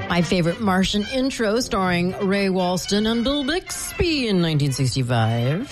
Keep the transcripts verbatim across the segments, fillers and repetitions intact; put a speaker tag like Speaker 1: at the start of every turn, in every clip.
Speaker 1: My favorite Martian intro starring Ray Walston and Bill Bixby in nineteen sixty-five.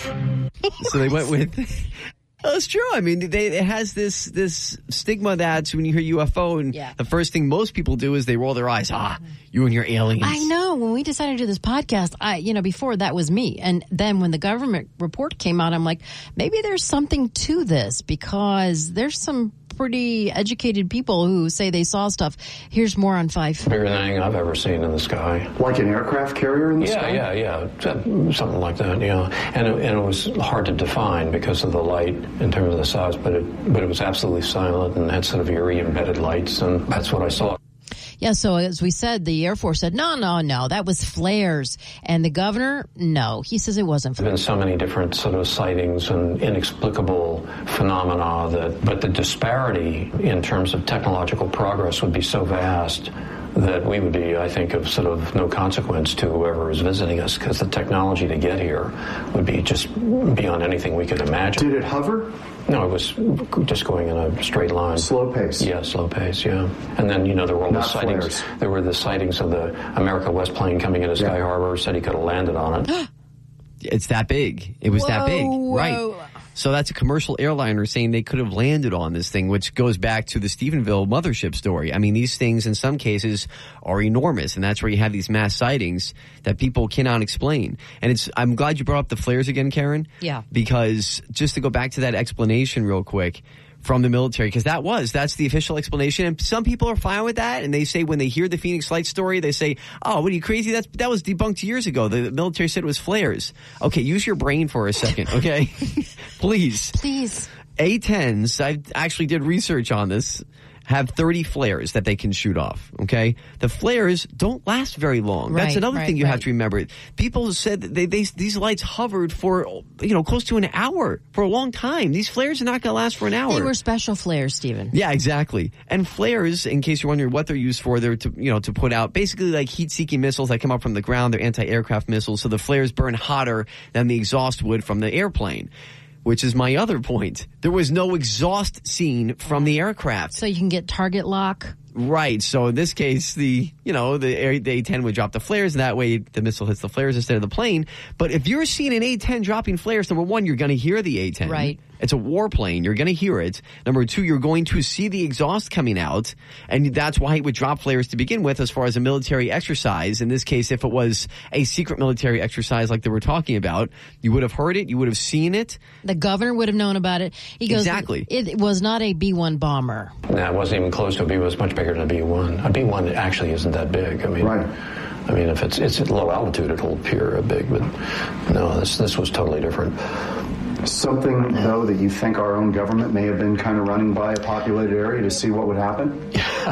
Speaker 2: So they went with... Well, it's true. I mean, they, it has this this stigma that when you hear U F O, and
Speaker 1: yeah.
Speaker 2: the first thing most people do is they roll their eyes. Ah, you and your aliens.
Speaker 1: I know. When we decided to do this podcast, I, you know, before that was me. And then when the government report came out, I'm like, maybe there's something to this because there's some pretty educated people who say they saw stuff. Here's more on five.
Speaker 3: Bigger than anything I've ever seen in the sky.
Speaker 4: Like an aircraft carrier in the
Speaker 3: yeah,
Speaker 4: sky?
Speaker 3: Yeah, yeah, yeah. Something like that, yeah. And it, and it was hard to define because of the light in terms of the size, but it, but it was absolutely silent and had sort of eerie embedded lights, and that's what I saw.
Speaker 1: Yeah, so as we said, the Air Force said, no, no, no, that was flares. And the governor, no, he says it wasn't flares.
Speaker 3: There have been so many different sort of sightings and inexplicable phenomena that, but the disparity in terms of technological progress would be so vast that we would be, I think, of sort of no consequence to whoever is visiting us, because the technology to get here would be just beyond anything we could imagine.
Speaker 4: Did it hover?
Speaker 3: No, it was just going in a straight line.
Speaker 4: Slow pace?
Speaker 3: Yeah, slow pace, yeah. And then, you know, there were all the sightings.
Speaker 4: Flares.
Speaker 3: There were the sightings of the America West plane coming into Sky yeah. Harbor, said he could have landed on it.
Speaker 2: It's that big. It was
Speaker 1: whoa,
Speaker 2: that big.
Speaker 1: Whoa.
Speaker 2: Right. So that's a commercial airliner saying they could have landed on this thing, which goes back to the Stephenville mothership story. I mean, these things in some cases are enormous, and that's where you have these mass sightings that people cannot explain. And it's, I'm glad you brought up the flares again, Karen.
Speaker 1: Yeah.
Speaker 2: Because just to go back to that explanation real quick from the military, because that was, that's the official explanation. And some people are fine with that. And they say when they hear the Phoenix Lights story, they say, oh, what are you crazy? That's, that was debunked years ago. The military said it was flares. Okay, use your brain for a second, okay? Please.
Speaker 1: Please.
Speaker 2: A tens, I actually did research on this, have thirty flares that they can shoot off, okay? The flares don't last very long.
Speaker 1: Right,
Speaker 2: That's another
Speaker 1: right,
Speaker 2: thing you
Speaker 1: right.
Speaker 2: have to remember. People said that they, they, these lights hovered for, you know, close to an hour for a long time. These flares are not going to last for an hour.
Speaker 1: They were special flares, Stephen.
Speaker 2: Yeah, exactly. And flares, in case you're wondering what they're used for, they're to, you know, to put out basically like heat-seeking missiles that come up from the ground. They're anti-aircraft missiles, so the flares burn hotter than the exhaust would from the airplane. Which is my other point. There was no exhaust seen from the aircraft.
Speaker 1: So you can get target lock.
Speaker 2: Right. So in this case, the, you know, the A ten would drop the flares, and that way the missile hits the flares instead of the plane. But if you're seeing an A ten dropping flares, number one, you're going to hear the A ten.
Speaker 1: Right.
Speaker 2: It's a warplane. You're going to hear it. Number two, you're going to see the exhaust coming out, and that's why it would drop flares to begin with as far as a military exercise. In this case, if it was a secret military exercise like they were talking about, you would have heard it. You would have seen it.
Speaker 1: The governor would have known about it. He goes,
Speaker 2: exactly.
Speaker 1: It was not a B one bomber.
Speaker 3: No, it wasn't even close to a B. It was much bigger than a B one. A B one actually isn't that big. I mean,
Speaker 4: right.
Speaker 3: I mean, if it's it's at low altitude, it'll appear big, but no, this this was totally different.
Speaker 4: Something, though, that you think our own government may have been kind of running by a populated area to see what would happen?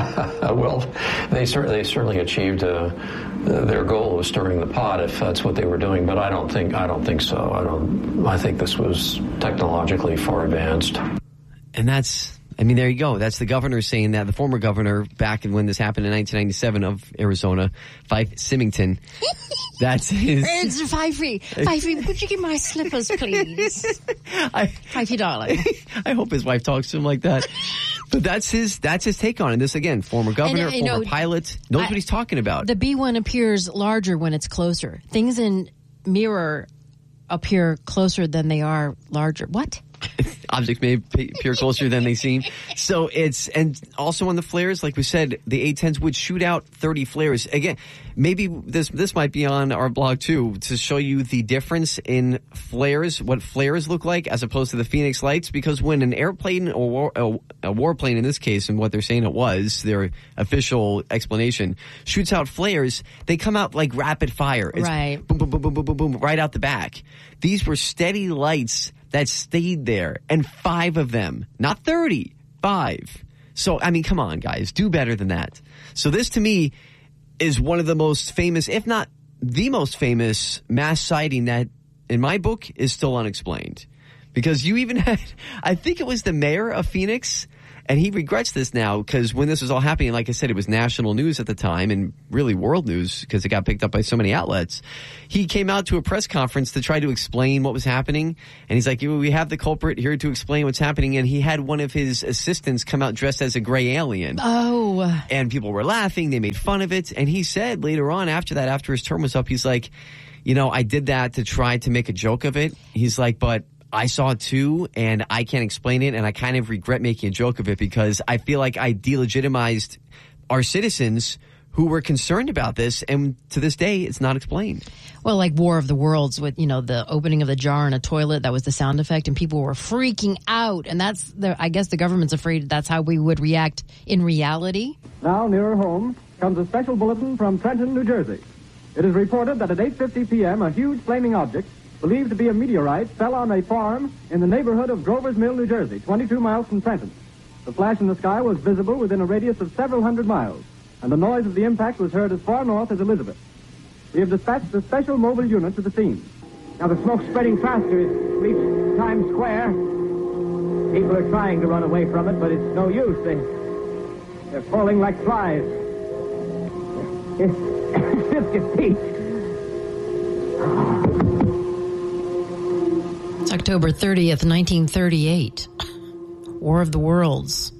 Speaker 3: Well, they, cer- they certainly achieved uh, their goal of stirring the pot, if that's what they were doing. But I don't think I don't think so. I don't. I think this was technologically far advanced.
Speaker 2: And that's, I mean, there you go. That's the governor saying that. The former governor, back when this happened in nineteen ninety-seven of Arizona, Fife Symington. That's his.
Speaker 1: It's Fifey. Fifey, could you give my slippers, please?
Speaker 2: I,
Speaker 1: Fifey, darling.
Speaker 2: I hope his wife talks to him like that. But that's his, that's his take on it. This, again, former governor,
Speaker 1: and, uh,
Speaker 2: former
Speaker 1: know,
Speaker 2: pilot, knows
Speaker 1: I,
Speaker 2: what he's talking about.
Speaker 1: The B one appears larger when it's closer. Things in mirror appear closer than they are larger. What?
Speaker 2: Objects may appear closer than they seem. So it's, and also on the flares, like we said, the A tens would shoot out thirty flares. Again, maybe this this might be on our blog too, to show you the difference in flares, what flares look like as opposed to the Phoenix Lights. Because when an airplane or war, a, a warplane in this case, and what they're saying it was, their official explanation, shoots out flares, they come out like rapid fire. It's
Speaker 1: right.
Speaker 2: Boom, boom, boom, boom, boom, boom, boom, right out the back. These were steady lights that stayed there, and five of them, not thirty, five. So, I mean, come on, guys, do better than that. So this, to me, is one of the most famous, if not the most famous, mass sighting that, in my book, is still unexplained. Because you even had, I think it was the mayor of Phoenix, And he regrets this now because when this was all happening, like I said, it was national news at the time and really world news because it got picked up by so many outlets. He came out to a press conference to try to explain what was happening. And he's like, we have the culprit here to explain what's happening. And he had one of his assistants come out dressed as a gray alien.
Speaker 1: Oh.
Speaker 2: And people were laughing. They made fun of it. And he said later on after that, after his term was up, he's like, you know, I did that to try to make a joke of it. He's like, but I saw it too, and I can't explain it, and I kind of regret making a joke of it because I feel like I delegitimized our citizens who were concerned about this, and to this day, it's not explained.
Speaker 1: Well, like War of the Worlds with, you know, the opening of the jar in a toilet, that was the sound effect, and people were freaking out, and that's, the, I guess the government's afraid that's how we would react in reality.
Speaker 5: Now, nearer home, comes a special bulletin from Trenton, New Jersey. It is reported that at eight fifty p.m., a huge flaming object believed to be a meteorite, fell on a farm in the neighborhood of Grover's Mill, New Jersey, twenty-two miles from Trenton. The flash in the sky was visible within a radius of several hundred miles, and the noise of the impact was heard as far north as Elizabeth. We have dispatched a special mobile unit to the scene.
Speaker 6: Now the smoke's spreading faster. It's reached Times Square. People are trying to run away from it, but it's no use. They, they're falling like flies. It's Biscuit Pete.
Speaker 1: It's October thirtieth, nineteen thirty-eight. War of the Worlds.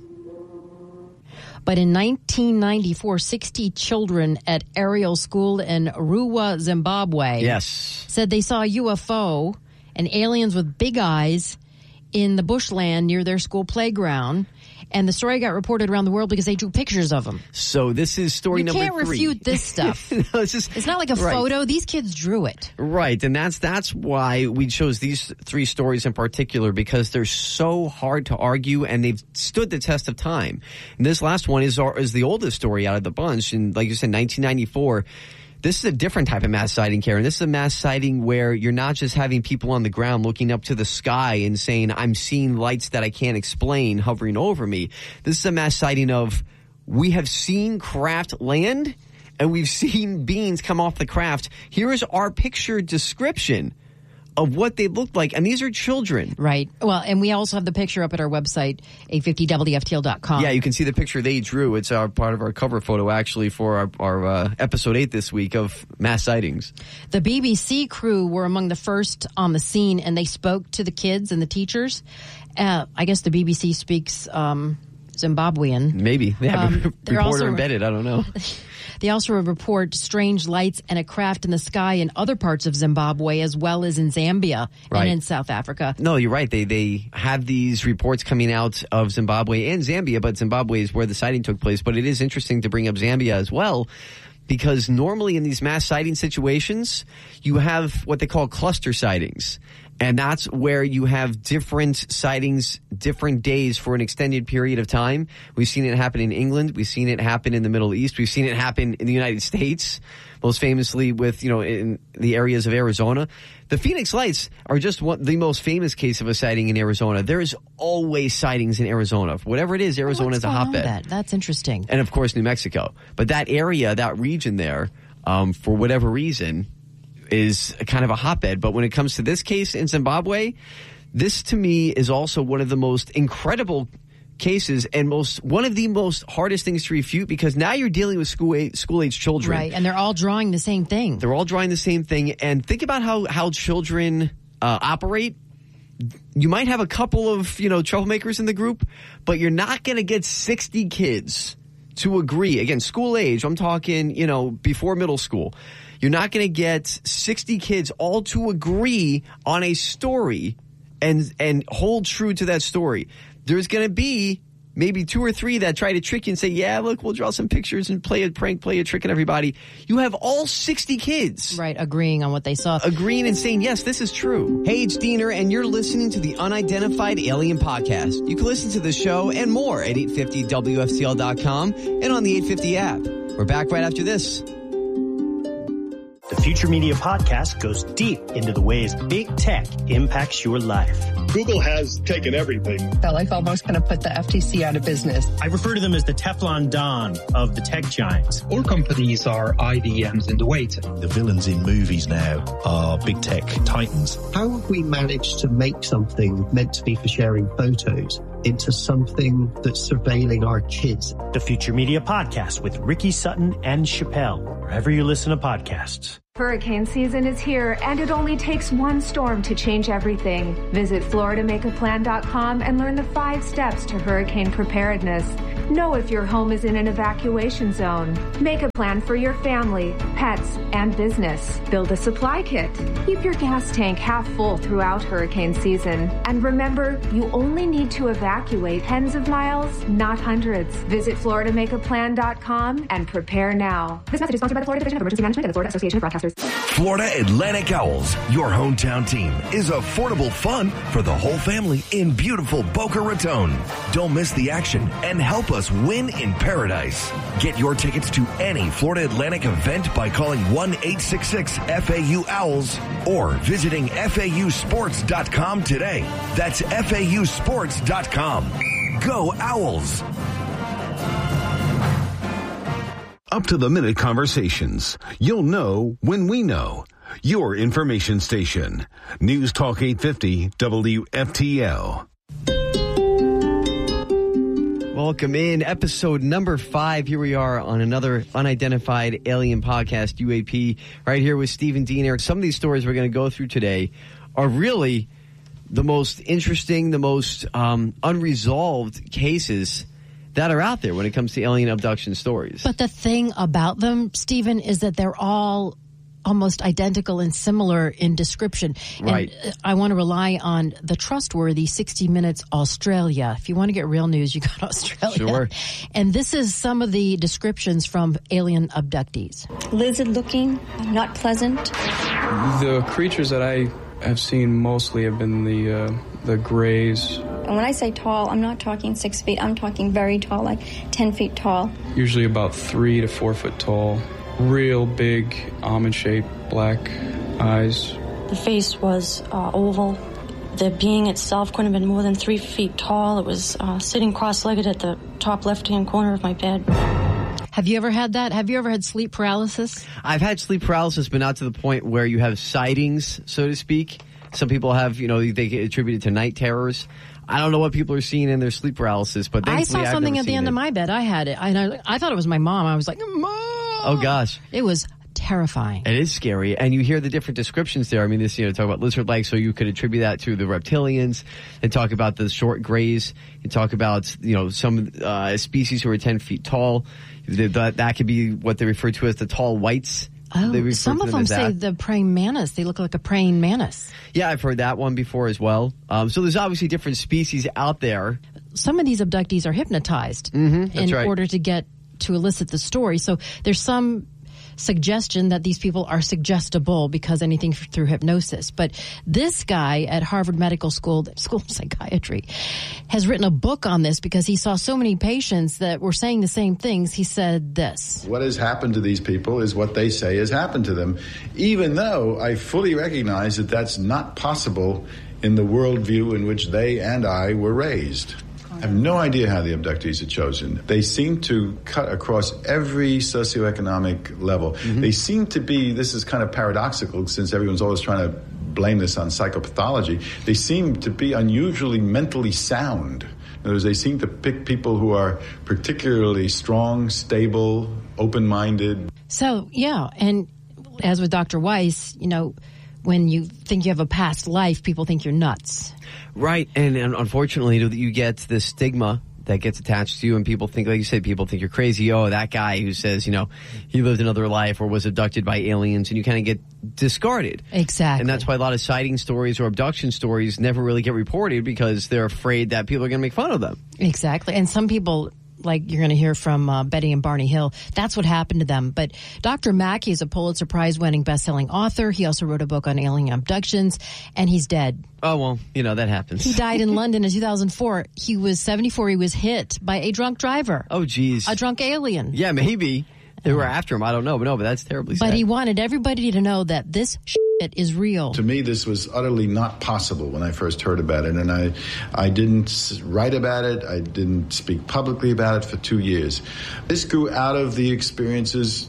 Speaker 1: But in nineteen ninety-four, sixty children at Ariel School in Ruwa, Zimbabwe,
Speaker 2: yes,
Speaker 1: said they saw a U F O and aliens with big eyes in the bushland near their school playground. And the story got reported around the world because they drew pictures of them.
Speaker 2: So this is story
Speaker 1: you
Speaker 2: number three.
Speaker 1: You can't refute this stuff.
Speaker 2: no, it's, just,
Speaker 1: it's not like a
Speaker 2: right.
Speaker 1: photo. These kids drew it.
Speaker 2: Right, and that's that's why we chose these three stories in particular, because they're so hard to argue and they've stood the test of time. And this last one is, our, is the oldest story out of the bunch. And like you said, nineteen ninety-four. This is a different type of mass sighting, Karen. This is a mass sighting where you're not just having people on the ground looking up to the sky and saying, I'm seeing lights that I can't explain hovering over me. This is a mass sighting of, we have seen craft land and we've seen beings come off the craft. Here is our picture description of what they looked like. And these are children.
Speaker 1: Right. Well, and we also have the picture up at our website, eight fifty W F T L dot com.
Speaker 2: Yeah, you can see the picture they drew. It's our part of our cover photo, actually, for our, our uh, episode eight this week of mass sightings.
Speaker 1: The B B C crew were among the first on the scene, and they spoke to the kids and the teachers. Uh, I guess the B B C speaks um, Zimbabwean.
Speaker 2: Maybe. They have
Speaker 1: um,
Speaker 2: a reporter
Speaker 1: also,
Speaker 2: embedded. I don't know.
Speaker 1: They also report strange lights and a craft in the sky in other parts of Zimbabwe, as well as in Zambia
Speaker 2: right.
Speaker 1: and in South Africa.
Speaker 2: No, you're right. They they have these reports coming out of Zimbabwe and Zambia, but Zimbabwe is where the sighting took place. But it is interesting to bring up Zambia as well, because normally in these mass sighting situations, you have what they call cluster sightings. And that's where you have different sightings, different days for an extended period of time. We've seen it happen in England. We've seen it happen in the Middle East. We've seen it happen in the United States, most famously with, you know, in the areas of Arizona. The Phoenix Lights are just one, the most famous case of a sighting in Arizona. There is always sightings in Arizona. Whatever it is, Arizona
Speaker 1: What's
Speaker 2: is a
Speaker 1: going on
Speaker 2: hotbed.
Speaker 1: with that? That's interesting.
Speaker 2: And, of course, New Mexico. But that area, that region there, um, for whatever reason, is kind of a hotbed. But when it comes to this case in Zimbabwe, this to me is also one of the most incredible cases and most one of the most hardest things to refute, because now you're dealing with school age, school age children.
Speaker 1: Right, and they're all drawing the same thing.
Speaker 2: They're all drawing the same thing. And think about how, how children uh, operate. You might have a couple of, you know, troublemakers in the group, but you're not going to get sixty kids to agree. Again, school age, I'm talking, you know, before middle school. You're not going to get sixty kids all to agree on a story and and hold true to that story. There's going to be maybe two or three that try to trick you and say, yeah, look, we'll draw some pictures and play a prank, play a trick on everybody. You have all sixty kids.
Speaker 1: Right, agreeing on what they saw.
Speaker 2: Agreeing and saying, yes, this is true. Hey, it's Diener, and you're listening to the Unidentified Alien Podcast. You can listen to the show and more at eight fifty W F T L dot com and on the eight fifty app. We're back right after this.
Speaker 7: The Future Media Podcast goes deep into the ways big tech impacts your life.
Speaker 8: Google has taken everything.
Speaker 9: Felt like almost going to put the F T C out of business.
Speaker 7: I refer to them as the Teflon Don of the tech giants.
Speaker 10: All companies are I D Ms in the waiting.
Speaker 11: The villains in movies now are big tech titans.
Speaker 12: How have we managed to make something meant to be for sharing photos into something that's surveilling our kids.
Speaker 7: The Future Media Podcast with Ricky Sutton and Chappelle, wherever you listen to podcasts.
Speaker 13: Hurricane season is here, and it only takes one storm to change everything. Visit Florida Make A Plan dot com and learn the five steps to hurricane preparedness. Know if your home is in an evacuation zone. Make a plan for your family, pets, and business. Build a supply kit. Keep your gas tank half full throughout hurricane season. And remember, you only need to evacuate tens of miles, not hundreds. Visit Florida Make A Plan dot com and prepare now. This message is sponsored by the Florida Division of Emergency Management and the Florida Association of Broadcasters.
Speaker 14: Florida Atlantic Owls, your hometown team, is affordable fun for the whole family in beautiful Boca Raton. Don't miss the action and help us win in paradise. Get your tickets to any Florida Atlantic event by calling one eight six six F A U Owls or visiting F A U sports dot com today. That's F A U sports dot com. Go Owls!
Speaker 15: Up-to-the-minute conversations. You'll know when we know. Your information station. News Talk eight fifty W F T L.
Speaker 2: Welcome in. Episode number five. Here we are on another unidentified alien podcast, U A P, right here with Stephen Diener. Some of these stories we're going to go through today are really the most interesting, the most um, unresolved cases that are out there when it comes to alien abduction stories.
Speaker 1: But the thing about them, Stephen, is that they're all almost identical and similar in description.
Speaker 2: Right.
Speaker 1: And I want to rely on the trustworthy sixty minutes Australia. If you want to get real news, you got Australia.
Speaker 2: Sure.
Speaker 1: And this is some of the descriptions from alien abductees.
Speaker 16: Lizard looking, not pleasant.
Speaker 17: The creatures that I have seen mostly have been the uh, the grays.
Speaker 16: And when I say tall, I'm not talking six feet. I'm talking very tall, like ten feet tall.
Speaker 17: Usually about three to four foot tall. Real big, almond-shaped, black eyes.
Speaker 18: The face was uh, oval. The being itself couldn't have been more than three feet tall. It was uh, sitting cross-legged at the top left-hand corner of my bed.
Speaker 1: Have you ever had that? Have you ever had sleep paralysis?
Speaker 2: I've had sleep paralysis, but not to the point where you have sightings, so to speak. Some people have, you know, they get attributed to night terrors. I don't know what people are seeing in their sleep paralysis, but
Speaker 1: I saw something at the end
Speaker 2: it.
Speaker 1: of my bed. I had it. I, I thought it was my mom. I was like, Mom!
Speaker 2: Oh, gosh.
Speaker 1: It was terrifying.
Speaker 2: It is scary. And you hear the different descriptions there. I mean, this, you know, talk about lizard-like, so you could attribute that to the reptilians and talk about the short grays. You talk about, you know, some uh, species who are ten feet tall. That, that could be what they refer to as the tall whites.
Speaker 1: Oh, some of them, them say the praying mantis. They look like a praying mantis.
Speaker 2: Yeah, I've heard that one before as well. Um, so there's obviously different species out there.
Speaker 1: Some of these abductees are hypnotized
Speaker 2: mm-hmm,
Speaker 1: in
Speaker 2: right.
Speaker 1: order to get to elicit the story. So there's some suggestion that these people are suggestible because anything through hypnosis. But this guy at Harvard Medical School, School of Psychiatry, has written a book on this because he saw so many patients that were saying the same things. He said this.
Speaker 19: What has happened to these people is what they say has happened to them, even though I fully recognize that that's not possible in the worldview in which they and I were raised. I have no idea how the abductees are chosen. They seem to cut across every socioeconomic level. Mm-hmm. They seem to be, this is kind of paradoxical since everyone's always trying to blame this on psychopathology, they seem to be unusually mentally sound. In other words, they seem to pick people who are particularly strong, stable, open-minded.
Speaker 1: So, yeah, and as with Doctor Weiss, you know, when you think you have a past life, people think you're nuts.
Speaker 2: Right, and, and unfortunately, you get this stigma that gets attached to you, and people think, like you said, people think you're crazy. Oh, that guy who says, you know, he lived another life or was abducted by aliens, and you kind of get discarded.
Speaker 1: Exactly.
Speaker 2: And that's why a lot of sighting stories or abduction stories never really get reported because they're afraid that people are going to make fun of them.
Speaker 1: Exactly, and some people, like you're going to hear from uh, Betty and Barney Hill, that's what happened to them. But Doctor Mackey is a Pulitzer Prize-winning best-selling author. He also wrote a book on alien abductions, and he's dead.
Speaker 2: Oh, well, you know, that happens.
Speaker 1: He died in London in two thousand four. He was seventy-four. He was hit by a drunk driver.
Speaker 2: Oh, geez.
Speaker 1: A drunk alien.
Speaker 2: Yeah, maybe. They were after him. I don't know. But no, but that's terribly sad.
Speaker 1: But he wanted everybody to know that this shit is real.
Speaker 19: To me, this was utterly not possible when I first heard about it. And I, I didn't write about it. I didn't speak publicly about it for two years. This grew out of the experiences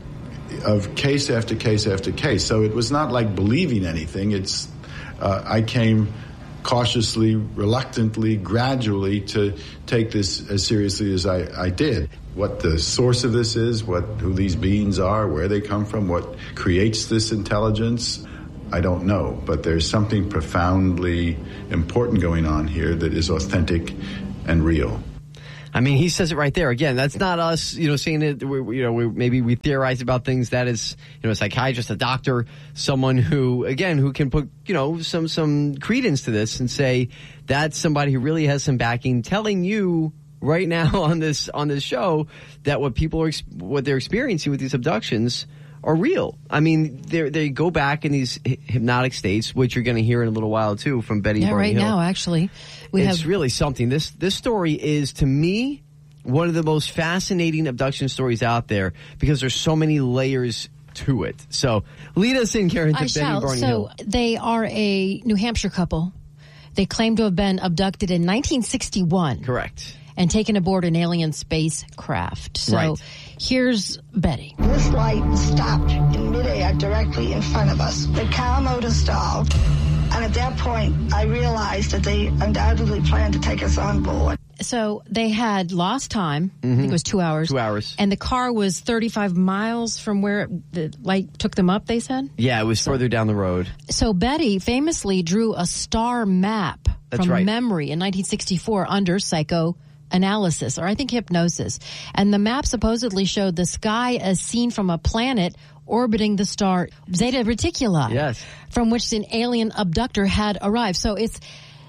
Speaker 19: of case after case after case. So it was not like believing anything. It's uh, I came cautiously, reluctantly, gradually to take this as seriously as I, I did. What the source of this is, what who these beings are, where they come from, what creates this intelligence, I don't know. But there's something profoundly important going on here that is authentic and real.
Speaker 2: I mean, he says it right there. Again, that's not us, you know, saying that, we, you know, we, maybe we theorize about things. That is, you know, a psychiatrist, a doctor, someone who, again, who can put, you know, some, some credence to this and say that's somebody who really has some backing, telling you right now on this, on this show that what people are, what they're experiencing with these abductions are real. I mean, they they go back in these hypnotic states, which you're going to hear in a little while too from Betty.
Speaker 1: Yeah,
Speaker 2: Barney
Speaker 1: right
Speaker 2: Hill.
Speaker 1: now, actually, we
Speaker 2: it's
Speaker 1: have
Speaker 2: really something. This this story is, to me, one of the most fascinating abduction stories out there because there's so many layers to it. So lead us in, Karen, to
Speaker 1: I
Speaker 2: Betty
Speaker 1: shall.
Speaker 2: Barney
Speaker 1: So
Speaker 2: Hill.
Speaker 1: they are a New Hampshire couple. They claim to have been abducted in nineteen sixty-one.
Speaker 2: Correct.
Speaker 1: And taken aboard an alien spacecraft. So
Speaker 2: Right.
Speaker 1: here's Betty.
Speaker 20: This light stopped in midair directly in front of us. The car motor stalled, and at that point, I realized that they undoubtedly planned to take us on board.
Speaker 1: So they had lost time. I
Speaker 2: Mm-hmm.
Speaker 1: think it was two hours.
Speaker 2: Two hours.
Speaker 1: And the car was thirty-five miles from where it, the light took them up, they said?
Speaker 2: Yeah, it was further down the road.
Speaker 1: So Betty famously drew a star map
Speaker 2: That's
Speaker 1: from
Speaker 2: right.
Speaker 1: memory in nineteen sixty-four under psychoanalysis, or I think hypnosis. And the map supposedly showed the sky as seen from a planet orbiting the star Zeta Reticuli.
Speaker 2: Yes.
Speaker 1: From which an alien abductor had arrived. So it's,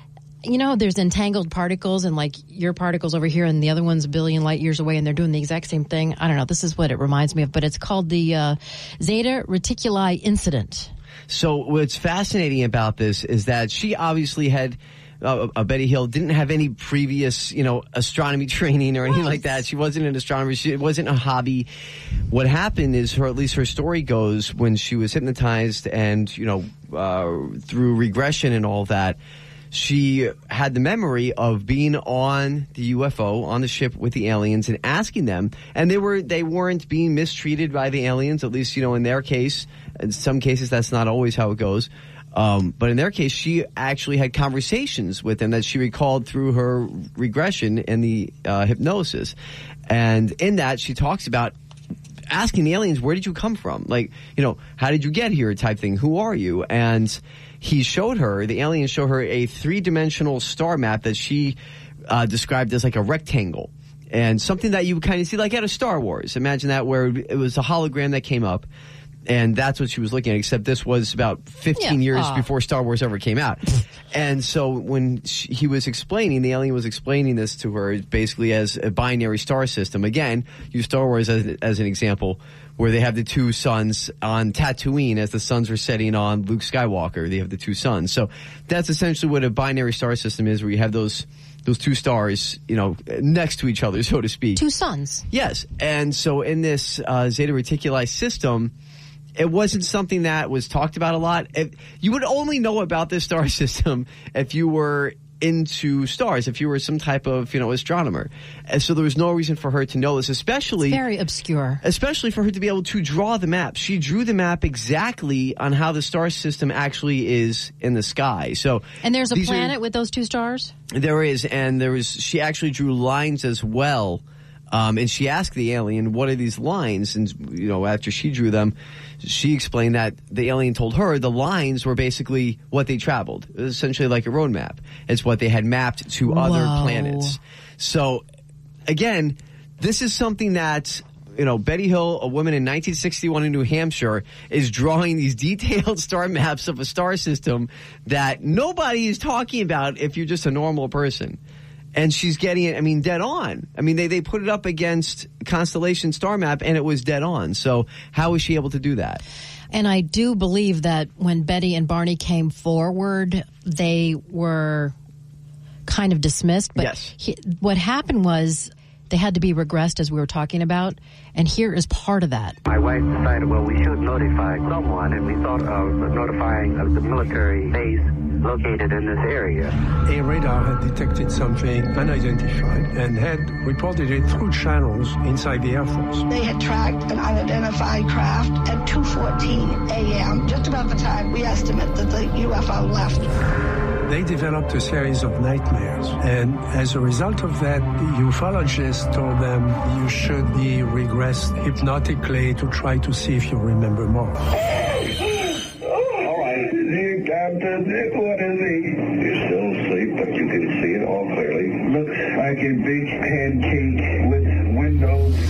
Speaker 1: you know, there's entangled particles and like your particles over here and the other one's a billion light years away and they're doing the exact same thing. I don't know. This is what it reminds me of, but it's called the uh, Zeta Reticuli incident.
Speaker 2: So what's fascinating about this is that she obviously had, uh, uh, Betty Hill didn't have any previous, you know, astronomy training or anything like that. She wasn't an astronomer. She, it wasn't a hobby. What happened is, her, at least her story goes, when she was hypnotized and, you know, uh, through regression and all that, she had the memory of being on the U F O, on the ship with the aliens, and asking them, and they were they weren't being mistreated by the aliens, at least, you know, in their case. In some cases, that's not always how it goes. Um, but in their case, she actually had conversations with them that she recalled through her regression and the uh, hypnosis. And in that, she talks about asking the aliens, where did you come from? Like, you know, how did you get here type thing? Who are you? And he showed her, the aliens showed her a three-dimensional star map that she uh, described as like a rectangle. And something that you would kind of see like out of Star Wars. Imagine that, where it was a hologram that came up. And that's what she was looking at, except this was about fifteen
Speaker 1: Yeah.
Speaker 2: years
Speaker 1: Aw.
Speaker 2: before Star Wars ever came out. And so when she, he was explaining, the alien was explaining this to her basically as a binary star system. Again, use Star Wars as, as an example, where they have the two suns on Tatooine as the suns were setting on Luke Skywalker. They have the two suns. So that's essentially what a binary star system is, where you have those those two stars, you know, next to each other, so to speak.
Speaker 1: Two suns.
Speaker 2: Yes. And so in this uh, Zeta Reticuli system, it wasn't something that was talked about a lot. If, you would only know about this star system if you were into stars, if you were some type of, you know, astronomer. And so there was no reason for her to know this, especially...
Speaker 1: It's very obscure.
Speaker 2: Especially for her to be able to draw the map. She drew the map exactly on how the star system actually is in the sky. So
Speaker 1: And there's a
Speaker 2: these
Speaker 1: planet
Speaker 2: are,
Speaker 1: with those two stars?
Speaker 2: There is, and there was. She actually drew lines as well. Um, and she asked the alien, what are these lines? And, you know, after she drew them, she explained that the alien told her the lines were basically what they traveled. It was essentially like a road map. It's what they had mapped to other
Speaker 1: Whoa.
Speaker 2: planets. So, again, this is something that, you know, Betty Hill, a woman in nineteen sixty-one in New Hampshire, is drawing these detailed star maps of a star system that nobody is talking about if you're just a normal person. And she's getting it, I mean, dead on. I mean, they, they put it up against Constellation Star Map, and it was dead on. So how was she able to do that?
Speaker 1: And I do believe that when Betty and Barney came forward, they were kind of dismissed. But
Speaker 2: yes.
Speaker 1: he, what happened was they had to be regressed, as we were talking about. And here is part of that.
Speaker 21: My wife decided, well, we should notify someone, and we thought of notifying of the military base located in this area.
Speaker 22: A radar had detected something unidentified and had reported it through channels inside the Air Force.
Speaker 20: They had tracked an unidentified craft at two fourteen a.m., just about the time we estimate that the U F O left.
Speaker 22: they developed a series of nightmares. And as a result of that, the ufologist told them you should be regressed hypnotically to try to see if you remember more.
Speaker 3: All right, here, Captain, what is he? You're still asleep, but you can see it all clearly. Looks like a big pancake with windows.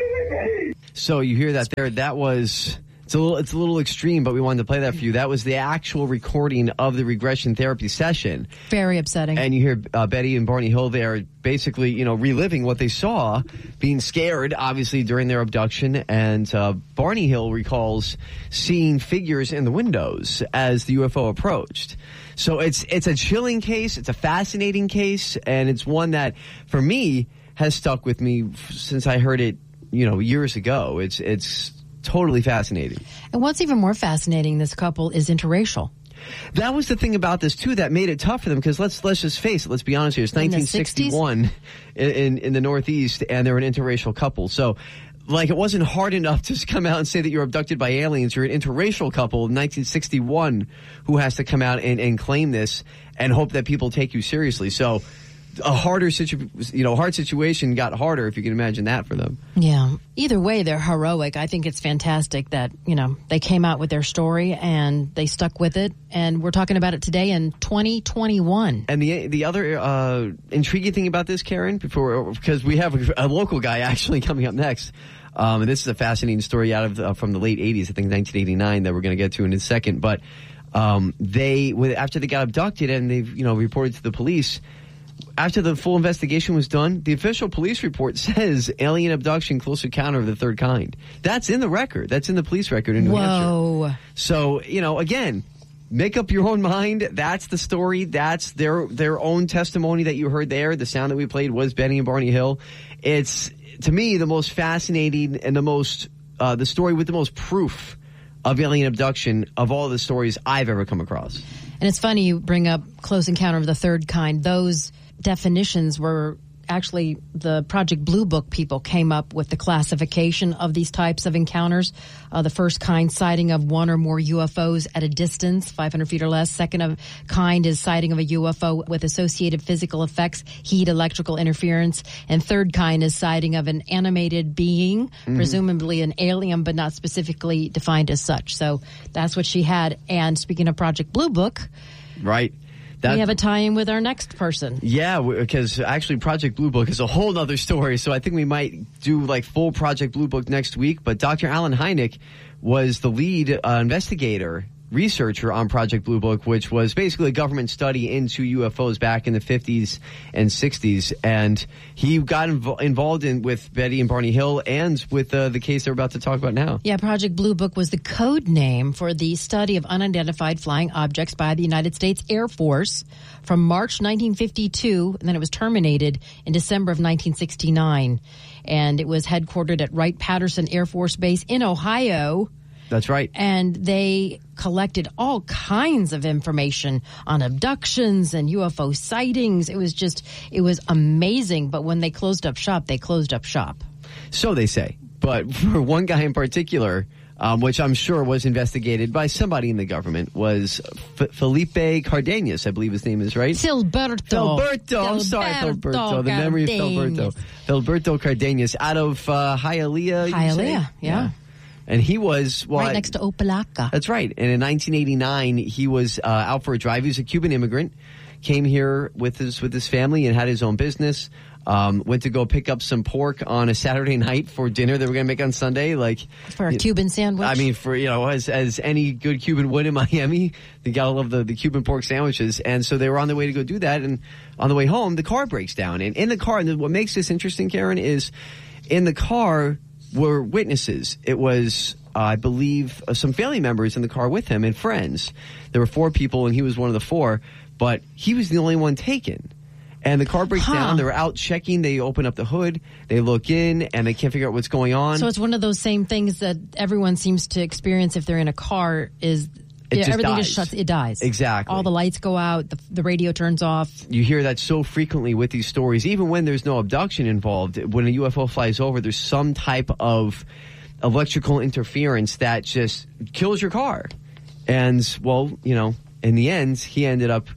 Speaker 2: So you hear that there. That was... It's a little, it's a little extreme, but we wanted to play that for you. That was the actual recording of the regression therapy session.
Speaker 1: Very upsetting.
Speaker 2: And you hear uh, Betty and Barney Hill there basically, you know, reliving what they saw, being scared, obviously, during their abduction. And uh, Barney Hill recalls seeing figures in the windows as the U F O approached. So it's it's a chilling case. It's a fascinating case. And it's one that, for me, has stuck with me since I heard it, you know, years ago. It's it's... totally fascinating.
Speaker 1: And what's even more fascinating, this couple is interracial.
Speaker 2: That was the thing about this, too, that made it tough for them, because let's let's just face it, let's be honest here, it's nineteen sixty-one in, in, in the Northeast, and they're an interracial couple. So, like, it wasn't hard enough to come out and say that you're abducted by aliens. You're an interracial couple in nineteen sixty-one who has to come out and, and claim this and hope that people take you seriously. So, a harder situ- you know, hard situation got harder, if you can imagine that for them.
Speaker 1: Yeah. Either way, they're heroic. I think it's fantastic that, you know, they came out with their story and they stuck with it. And we're talking about it today in twenty twenty-one.
Speaker 2: And the the other uh, intriguing thing about this, Karen, before because we have a, a local guy actually coming up next. Um, and this is a fascinating story out of uh, from the late eighties, I think nineteen eighty-nine, that we're going to get to in a second. But um, they, after they got abducted and they've, you know, reported to the police, after the full investigation was done, the official police report says alien abduction, close encounter of the third kind. That's in the record. That's in the police record in New
Speaker 1: Whoa.
Speaker 2: Hampshire. So, you know, again, make up your own mind. That's the story. That's their their own testimony that you heard there. The sound that we played was Betty and Barney Hill. It's, to me, the most fascinating and the most uh, the story with the most proof of alien abduction of all the stories I've ever come across.
Speaker 1: And it's funny you bring up close encounter of the third kind. Those definitions were actually the Project Blue Book people came up with the classification of these types of encounters. Uh, the first kind, sighting of one or more U F Os at a distance, five hundred feet or less. Second of kind is sighting of a U F O with associated physical effects, heat, electrical interference. And third kind is sighting of an animated being, mm-hmm. presumably an alien, but not specifically defined as such. So that's what she had. And speaking of Project Blue Book,
Speaker 2: right.
Speaker 1: That, we have a tie-in with our next person.
Speaker 2: Yeah, because actually Project Blue Book is a whole other story, so I think we might do like full Project Blue Book next week. But Doctor Alan Hynek was the lead uh, investigator, researcher on Project Blue Book, which was basically a government study into U F Os back in the fifties and sixties. And he got inv- involved in with Betty and Barney Hill and with uh, the case they're about to talk about now.
Speaker 1: Yeah, Project Blue Book was the code name for the study of unidentified flying objects by the United States Air Force from March nineteen fifty-two, and then it was terminated in December of nineteen sixty-nine. And it was headquartered at Wright-Patterson Air Force Base in Ohio.
Speaker 2: That's right.
Speaker 1: And they collected all kinds of information on abductions and U F O sightings. It was just, it was amazing. But when they closed up shop, they closed up shop.
Speaker 2: So they say. But for one guy in particular, um, which I'm sure was investigated by somebody in the government, was F- Felipe Cardenas, I believe his name is, right?
Speaker 1: Filberto.
Speaker 2: Filberto. I'm sorry, Filberto. The memory of Filberto. Filberto Cardenas out of uh, Hialeah.
Speaker 1: Hialeah, yeah.
Speaker 2: yeah. And he was... Well,
Speaker 1: right next to Opalaca.
Speaker 2: That's right. And in nineteen eighty-nine, he was uh, out for a drive. He was a Cuban immigrant, came here with his with his family and had his own business. Um, went to go pick up some pork on a Saturday night for dinner that we're going to make on Sunday. Like
Speaker 1: For a Cuban sandwich?
Speaker 2: I mean, for, you know, as as any good Cuban would in Miami, they gotta love the, the Cuban pork sandwiches. And so they were on their way to go do that. And on the way home, the car breaks down. And in the car, and what makes this interesting, Karen, is in the car were witnesses. It was, uh, I believe, uh, some family members in the car with him and friends. There were four people, and he was one of the four, but he was the only one taken. And the car breaks huh. down. They were out checking. They open up the hood. They look in, and they can't figure out what's going on.
Speaker 1: So it's one of those same things that everyone seems to experience if they're in a car is...
Speaker 2: It
Speaker 1: yeah,
Speaker 2: just
Speaker 1: everything
Speaker 2: dies.
Speaker 1: just shuts. It dies.
Speaker 2: Exactly.
Speaker 1: All the lights go out. The, the radio turns off.
Speaker 2: You hear that so frequently with these stories. Even when there's no abduction involved, when a U F O flies over, there's some type of electrical interference that just kills your car. And, well, you know, in the end, he ended up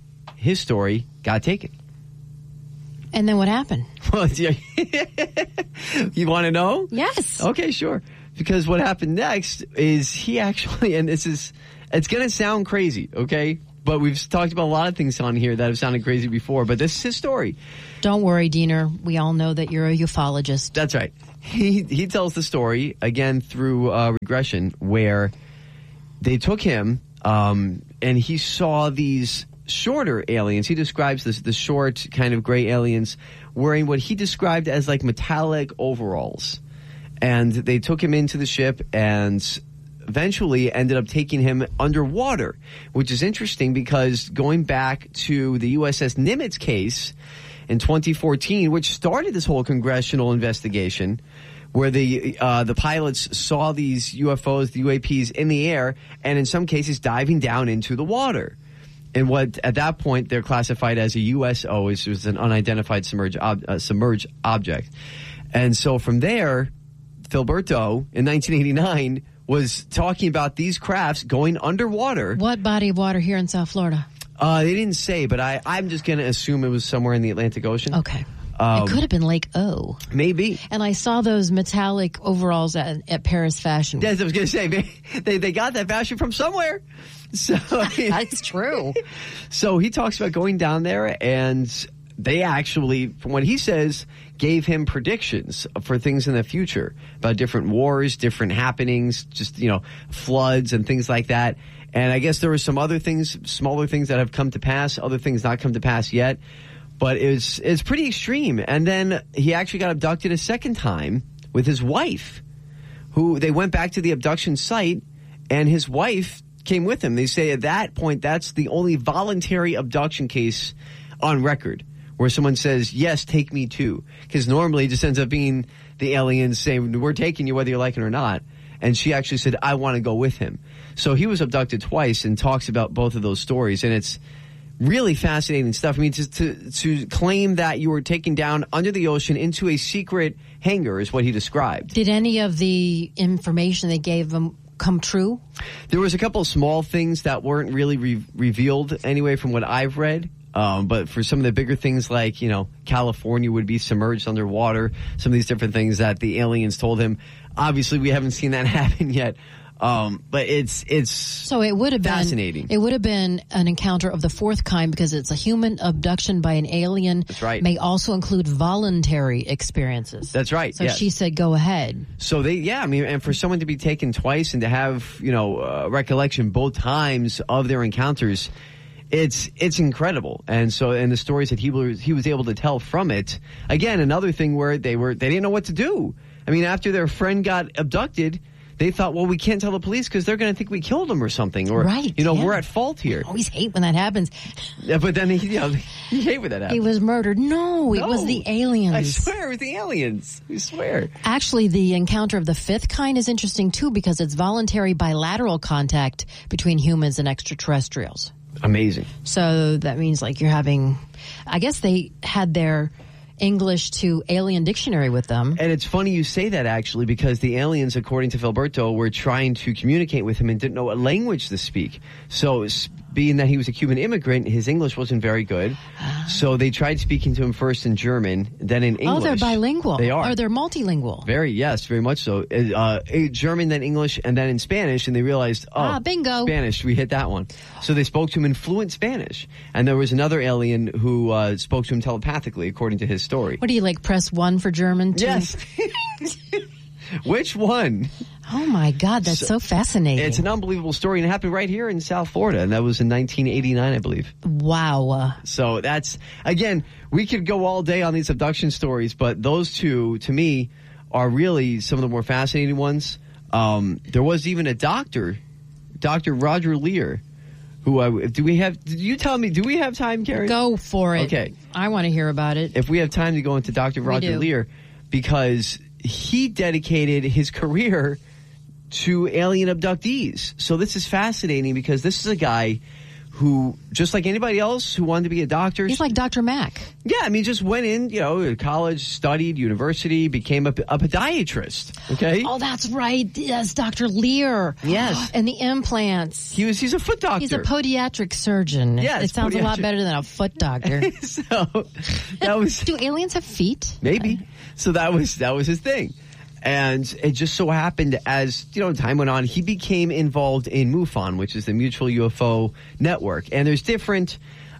Speaker 2: his story got taken.
Speaker 1: And then what happened?
Speaker 2: Well, you want to know?
Speaker 1: Yes.
Speaker 2: Okay, sure. Because what happened next is he actually, and this is, it's going to sound crazy, okay? But we've talked about a lot of things on here that have sounded crazy before, but this is his story.
Speaker 1: Don't worry, Diener. We all know that you're a ufologist.
Speaker 2: That's right. He he tells the story, again, through uh, regression, where they took him, um, and he saw these shorter aliens. He describes this, the short, kind of gray aliens wearing what he described as like metallic overalls. And they took him into the ship and eventually ended up taking him underwater, which is interesting because going back to the U S S Nimitz case in twenty fourteen, which started this whole congressional investigation, where the uh, the pilots saw these U F Os, the U A Ps in the air, and in some cases diving down into the water. And what at that point they're classified as a U S O, which was an unidentified submerged, ob- uh, submerged object. And so from there, Filberto in nineteen eighty-nine was talking about these crafts going underwater.
Speaker 1: What body of water here in South Florida?
Speaker 2: Uh, they didn't say, but I, I'm just going to assume it was somewhere in the Atlantic Ocean.
Speaker 1: Okay.
Speaker 2: Um,
Speaker 1: it could have been Lake O.
Speaker 2: Maybe.
Speaker 1: And I saw those metallic overalls at, at Paris Fashion Week.
Speaker 2: Yes, I was going to say, they, they they got that fashion from somewhere. So
Speaker 1: that's true.
Speaker 2: So he talks about going down there, and they actually, from what he says, gave him predictions for things in the future about different wars, different happenings, just, you know, floods and things like that. And I guess there were some other things, smaller things that have come to pass, other things not come to pass yet. But it's it's pretty extreme. And then he actually got abducted a second time with his wife, who they went back to the abduction site, and his wife came with him. They say at that point that's the only voluntary abduction case on record where someone says, yes, take me too. Because normally it just ends up being the aliens saying, we're taking you whether you like it or not. And she actually said, I want to go with him. So he was abducted twice and talks about both of those stories. And it's really fascinating stuff. I mean, to, to, to claim that you were taken down under the ocean into a secret hangar is what he described.
Speaker 1: Did any of the information they gave him come true?
Speaker 2: There was a couple of small things that weren't really re- revealed anyway from what I've read. Um, but for some of the bigger things like, you know, California would be submerged underwater, some of these different things that the aliens told him, obviously we haven't seen that happen yet. Um, but it's it's
Speaker 1: so it would have
Speaker 2: fascinating.
Speaker 1: Been, it would have been an encounter of the fourth kind because it's a human abduction by an alien.
Speaker 2: That's right.
Speaker 1: May also include voluntary experiences.
Speaker 2: That's right.
Speaker 1: So
Speaker 2: yes.
Speaker 1: she said, "Go ahead."
Speaker 2: So they, yeah, I mean, and for someone to be taken twice and to have, you know, uh, recollection both times of their encounters, it's it's incredible. And so, and the stories that he was he was able to tell from it. Again, another thing where they were they didn't know what to do. I mean, after their friend got abducted, they thought, well, we can't tell the police because they're going to think we killed him or something. Or,
Speaker 1: right,
Speaker 2: you know,
Speaker 1: yeah.
Speaker 2: we're at fault here.
Speaker 1: I always hate when that happens.
Speaker 2: Yeah, but then, you know, you hate when that happens.
Speaker 1: He was murdered. No, it
Speaker 2: no,
Speaker 1: was the aliens.
Speaker 2: I swear it was the aliens. I swear.
Speaker 1: Actually, the encounter of the fifth kind is interesting, too, because it's voluntary bilateral contact between humans and extraterrestrials.
Speaker 2: Amazing.
Speaker 1: So that means, like, you're having, I guess they had their English to alien dictionary with them.
Speaker 2: And it's funny you say that, actually, because the aliens, according to Filberto, were trying to communicate with him and didn't know what language to speak. So being that he was a Cuban immigrant, his English wasn't very good. So they tried speaking to him first in German, then in English.
Speaker 1: Oh, they're bilingual.
Speaker 2: They are.
Speaker 1: Or they're multilingual.
Speaker 2: Very, yes, very much so. Uh, German, then English, and then in Spanish, and they realized, oh,
Speaker 1: ah, bingo.
Speaker 2: Spanish, we hit that one. So they spoke to him in fluent Spanish. And there was another alien who uh, spoke to him telepathically, according to his story.
Speaker 1: What do you, like, press one for German? Two?
Speaker 2: Yes. Which one?
Speaker 1: Oh, my God, that's so, so fascinating.
Speaker 2: It's an unbelievable story, and it happened right here in South Florida, and that was in nineteen eighty-nine, I believe.
Speaker 1: Wow.
Speaker 2: So that's, again, we could go all day on these abduction stories, but those two, to me, are really some of the more fascinating ones. Um, there was even a doctor, Doctor Roger Lear, who, uh, do we have, did you tell me, do we have time, Karen?
Speaker 1: Go for it.
Speaker 2: Okay.
Speaker 1: I want to hear about it.
Speaker 2: If we have time to go into Doctor Roger Lear, because he dedicated his career to alien abductees. So this is fascinating because this is a guy who, just like anybody else who wanted to be a doctor.
Speaker 1: He's like Doctor Mack.
Speaker 2: Yeah, I mean, just went in, you know, college, studied, university, became a, a podiatrist, okay?
Speaker 1: Oh, that's right. Yes, Doctor Lear.
Speaker 2: Yes.
Speaker 1: And the implants.
Speaker 2: He was, he's a foot doctor.
Speaker 1: He's a podiatric surgeon.
Speaker 2: Yes,
Speaker 1: it sounds
Speaker 2: podiatric.
Speaker 1: a lot better than a foot doctor.
Speaker 2: So, that was...
Speaker 1: Do aliens have feet?
Speaker 2: Maybe. So that was that was his thing. And it just so happened as, you know, time went on, he became involved in MUFON, which is the Mutual U F O Network. And there's different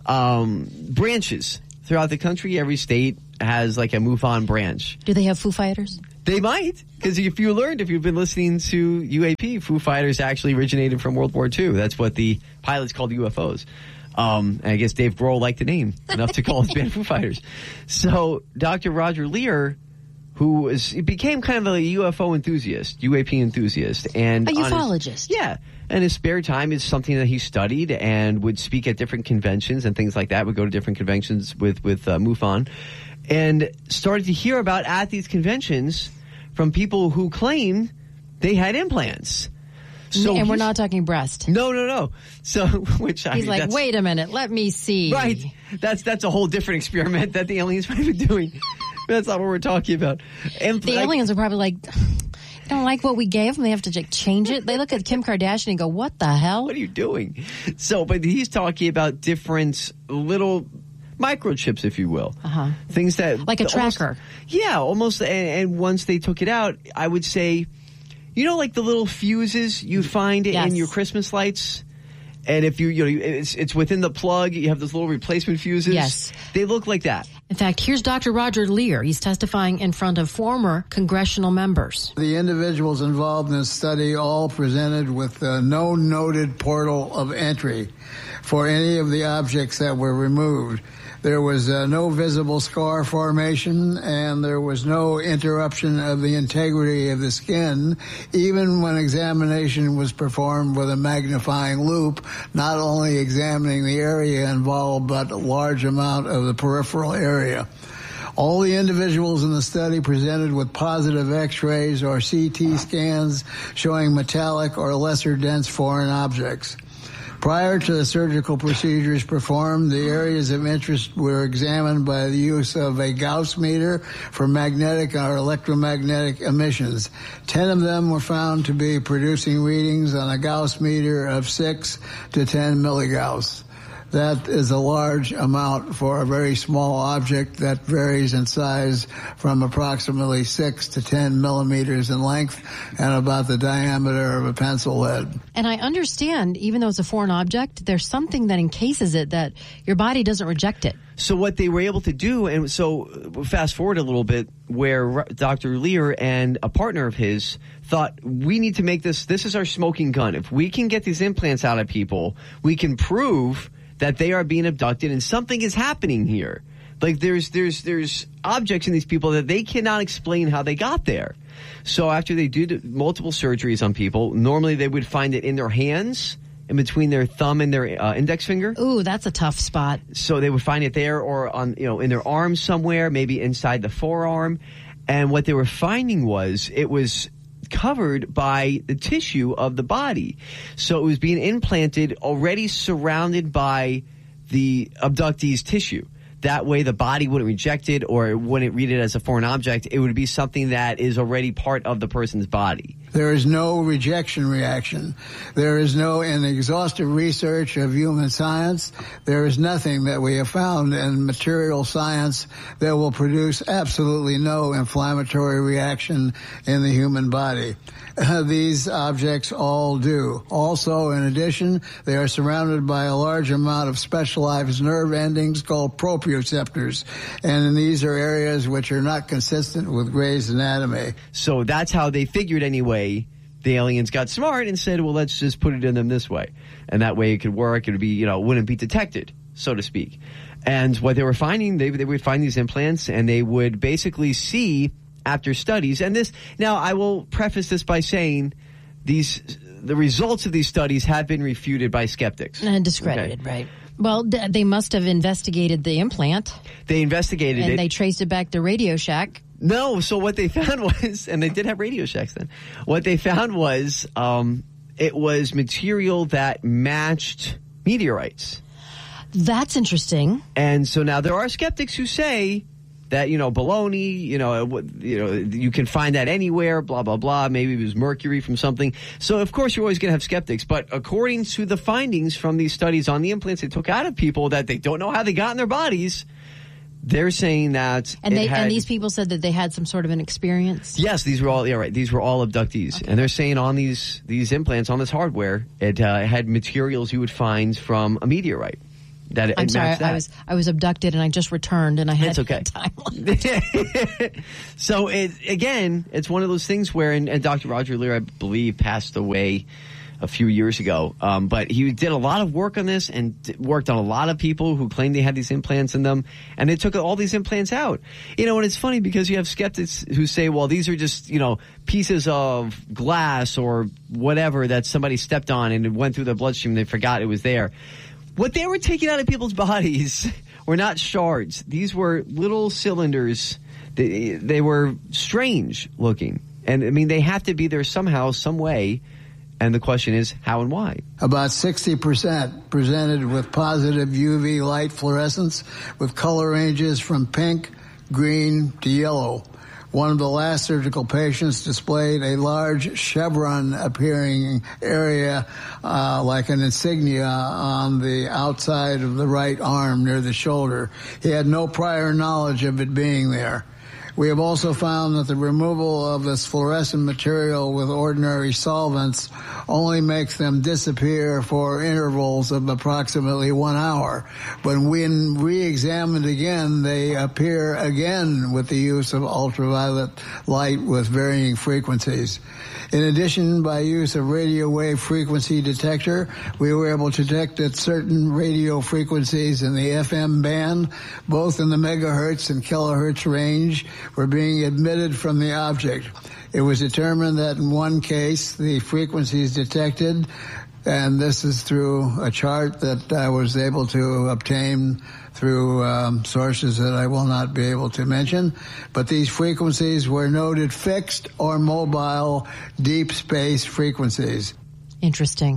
Speaker 2: um, branches throughout the country. Every state has like a MUFON branch.
Speaker 1: Do they have Foo Fighters?
Speaker 2: They might, because if you learned, if you've been listening to U A P, Foo Fighters actually originated from World War Two. That's what the pilots called U F Os. Um, and I guess Dave Grohl liked the name enough to call his band Foo Fighters. So Doctor Roger Lear, who was, he became kind of a U F O enthusiast, U A P enthusiast. And
Speaker 1: a
Speaker 2: on
Speaker 1: ufologist.
Speaker 2: His, yeah. And his spare time is something that he studied and would speak at different conventions and things like that, would go to different conventions with, with uh, MUFON. And started to hear about at these conventions from people who claim they had implants. So
Speaker 1: and we're not talking breast.
Speaker 2: No, no, no. So, which
Speaker 1: he's
Speaker 2: I mean,
Speaker 1: like, wait a minute, let me see.
Speaker 2: Right. That's that's a whole different experiment that the aliens might be doing. That's not what we're talking about. And
Speaker 1: the
Speaker 2: like,
Speaker 1: aliens are probably like, they don't like what we gave them. They have to like, change it. They look at Kim Kardashian and go, what the hell?
Speaker 2: What are you doing? So, but he's talking about different little microchips, if you will.
Speaker 1: Uh-huh.
Speaker 2: Things that...
Speaker 1: Like a tracker.
Speaker 2: Almost, yeah, almost. And, and once they took it out, I would say, you know, like the little fuses you find
Speaker 1: yes.
Speaker 2: in your Christmas lights? And if you, you know, it's, it's within the plug, you have those little replacement fuses.
Speaker 1: Yes.
Speaker 2: They look like that.
Speaker 1: In fact, here's Doctor Roger Lear. He's testifying in front of former congressional members.
Speaker 4: The individuals involved in this study all presented with uh, no noted portal of entry for any of the objects that were removed. There was uh, no visible scar formation, and there was no interruption of the integrity of the skin, even when examination was performed with a magnifying loupe, not only examining the area involved, but a large amount of the peripheral area. All the individuals in the study presented with positive X-rays or C T scans showing metallic or lesser dense foreign objects. Prior to the surgical procedures performed, the areas of interest were examined by the use of a Gauss meter for magnetic or electromagnetic emissions. Ten of them were found to be producing readings on a Gauss meter of six to ten milligauss. That is a large amount for a very small object that varies in size from approximately six to ten millimeters in length and about the diameter of a pencil lead.
Speaker 1: And I understand, even though it's a foreign object, there's something that encases it that your body doesn't reject it.
Speaker 2: So what they were able to do, and so fast forward a little bit, where Doctor Lear and a partner of his thought, we need to make this, this is our smoking gun. If we can get these implants out of people, we can prove that they are being abducted and something is happening here. Like there's there's there's objects in these people that they cannot explain how they got there. So after they do multiple surgeries on people, normally they would find it in their hands, in between their thumb and their uh, index finger.
Speaker 1: Ooh, that's a tough spot.
Speaker 2: So they would find it there, or on, you know, in their arm somewhere, maybe inside the forearm. And what they were finding was it was covered by the tissue of the body. So it was being implanted already surrounded by the abductee's tissue. That way the body wouldn't reject it or wouldn't read it as a foreign object. It would be something that is already part of the person's body.
Speaker 4: There is no rejection reaction. There is no, in exhaustive research of human science, there is nothing that we have found in material science that will produce absolutely no inflammatory reaction in the human body. Uh, these objects all do. Also, in addition, they are surrounded by a large amount of specialized nerve endings called proprioceptors, and these are areas which are not consistent with Gray's anatomy.
Speaker 2: So that's how they figured anyway. The aliens got smart and said, well, let's just put it in them this way. And that way it could work. It would be, you know, wouldn't be detected, so to speak. And what they were finding, they, they would find these implants and they would basically see after studies. And this, now I will preface this by saying these, the results of these studies have been refuted by skeptics.
Speaker 1: And discredited,
Speaker 2: okay?
Speaker 1: Right. Well, th- they must have investigated the implant.
Speaker 2: They investigated
Speaker 1: and
Speaker 2: it.
Speaker 1: And they traced it back to Radio Shack.
Speaker 2: No, so what they found was, and they did have Radio Shacks then, what they found was um, it was material that matched meteorites.
Speaker 1: That's interesting.
Speaker 2: And so now there are skeptics who say that, you know, baloney, you know, you know, you can find that anywhere, blah, blah, blah. Maybe it was mercury from something. So, of course, you're always going to have skeptics. But according to the findings from these studies on the implants they took out of people that they don't know how they got in their bodies, they're saying that
Speaker 1: and they
Speaker 2: had,
Speaker 1: and these people said that they had some sort of an experience.
Speaker 2: Yes, these were all yeah right. These were all abductees, okay. And they're saying on these these implants on this hardware, it uh, had materials you would find from a meteorite. That it,
Speaker 1: I'm
Speaker 2: it
Speaker 1: sorry,
Speaker 2: that.
Speaker 1: I was I was abducted and I just returned and I had
Speaker 2: it's okay.
Speaker 1: time.
Speaker 2: So it again, it's one of those things where, and, and Doctor Roger Leir, I believe, passed away a few years ago. Um, but he did a lot of work on this and d- worked on a lot of people who claimed they had these implants in them. And they took all these implants out. You know, and it's funny because you have skeptics who say, well, these are just, you know, pieces of glass or whatever that somebody stepped on and it went through their bloodstream and they forgot it was there. What they were taking out of people's bodies were not shards. These were little cylinders. They, they were strange looking. And, I mean, they have to be there somehow, some way. And the question is, how and why?
Speaker 4: About sixty percent presented with positive U V light fluorescence with color ranges from pink, green to yellow. One of the last surgical patients displayed a large chevron-appearing area uh, like an insignia on the outside of the right arm near the shoulder. He had no prior knowledge of it being there. We have also found that the removal of this fluorescent material with ordinary solvents only makes them disappear for intervals of approximately one hour. But when re-examined again, they appear again with the use of ultraviolet light with varying frequencies. In addition, by use of radio wave frequency detector, we were able to detect that certain radio frequencies in the F M band, both in the megahertz and kilohertz range, were being emitted from the object. It was determined that in one case, the frequencies detected, and this is through a chart that I was able to obtain through um, sources that I will not be able to mention, but these frequencies were noted fixed or mobile deep space frequencies.
Speaker 1: Interesting.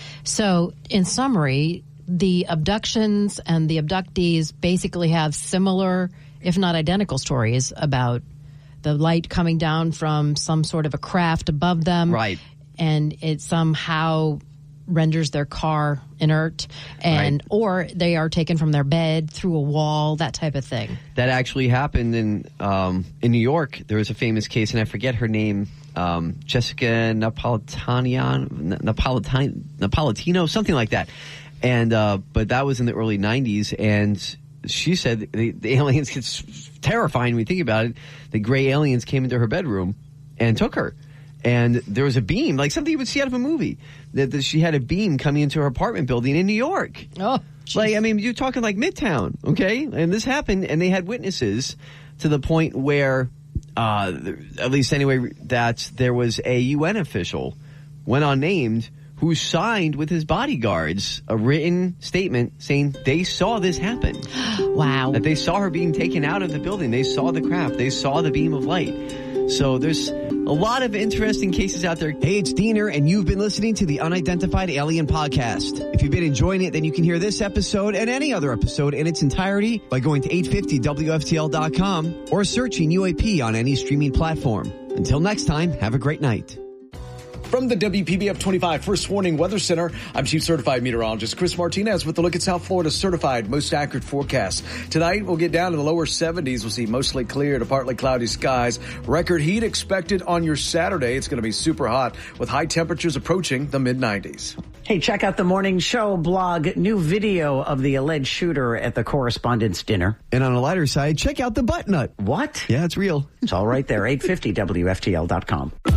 Speaker 1: So, in summary, the abductions and the abductees basically have similar, if not identical, stories about the light coming down from some sort of a craft above them.
Speaker 2: Right.
Speaker 1: And it somehow renders their car inert, and right. or they are taken from their bed through a wall, that type of thing.
Speaker 2: That actually happened in um, in New York. There was a famous case, and I forget her name, um, Jessica Napolitano, Napolitano, Napolitano, something like that. And uh, but that was in the early nineties, and she said the, the aliens, it's terrifying when you think about it. The gray aliens came into her bedroom and took her. And there was a beam, like something you would see out of a movie, that, that she had a beam coming into her apartment building in New York.
Speaker 1: Oh, geez. Like,
Speaker 2: I mean, you're talking like Midtown, okay? And this happened, and they had witnesses to the point where, uh, at least anyway, that there was a U N official, went unnamed, who signed with his bodyguards a written statement saying they saw this happen.
Speaker 1: Wow.
Speaker 2: That they saw her being taken out of the building. They saw the craft. They saw the beam of light. So there's a lot of interesting cases out there. Hey, it's Diener, and you've been listening to the Unidentified Alien Podcast. If you've been enjoying it, then you can hear this episode and any other episode in its entirety by going to eight fifty W F T L dot com or searching U A P on any streaming platform. Until next time, have a great night.
Speaker 5: From the W P B F twenty-five First Warning Weather Center, I'm Chief Certified Meteorologist Chris Martinez with a look at South Florida's certified most accurate forecast. Tonight, we'll get down to the lower seventies. We'll see mostly clear to partly cloudy skies. Record heat expected on your Saturday. It's going to be super hot with high temperatures approaching the mid nineties.
Speaker 6: Hey, check out the morning show blog. New video of the alleged shooter at the Correspondents' Dinner.
Speaker 2: And on a lighter side, check out the butt nut.
Speaker 6: What?
Speaker 2: Yeah, it's real.
Speaker 6: It's all right there. eight fifty W F T L dot com.